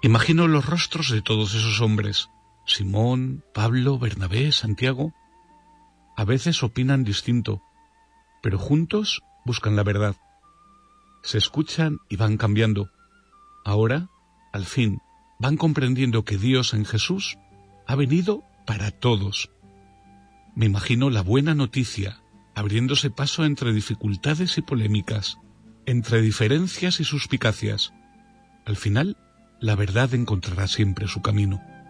Imagino los rostros de todos esos hombres, Simón, Pablo, Bernabé, Santiago. A veces opinan distinto, pero juntos buscan la verdad. Se escuchan y van cambiando. Ahora, al fin, van comprendiendo que Dios en Jesús ha venido para todos. Me imagino la buena noticia abriéndose paso entre dificultades y polémicas, entre diferencias y suspicacias. Al final, la verdad encontrará siempre su camino.